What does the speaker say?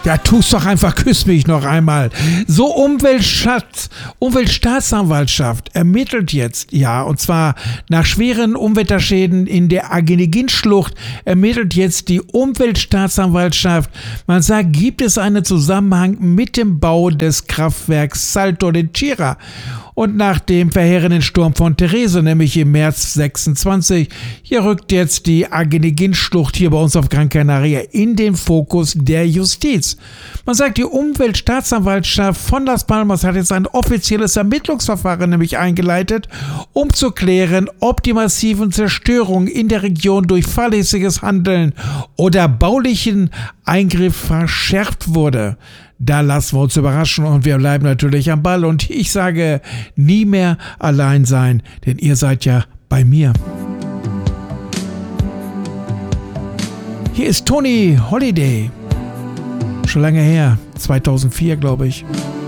Ja, tu's doch einfach, küss mich noch einmal. So, Umweltstaatsanwaltschaft ermittelt jetzt, ja, und zwar nach schweren Unwetterschäden in der Aginegin-Schlucht ermittelt jetzt die Umweltstaatsanwaltschaft. Man sagt, gibt es einen Zusammenhang mit dem Bau des Kraftwerks Salto de Chira? Und nach dem verheerenden Sturm von Therese, nämlich im März 26, hier rückt jetzt die Aginegin-Schlucht hier bei uns auf Gran Canaria in den Fokus der Justiz. Man sagt, die Umweltstaatsanwaltschaft von Las Palmas hat jetzt ein offizielles Ermittlungsverfahren nämlich eingeleitet, um zu klären, ob die massiven Zerstörungen in der Region durch fahrlässiges Handeln oder baulichen Eingriff verschärft wurde. Da lassen wir uns überraschen und wir bleiben natürlich am Ball. Und ich sage, nie mehr allein sein, denn ihr seid ja bei mir. Hier ist Tony Holiday. Schon lange her, 2004, glaube ich.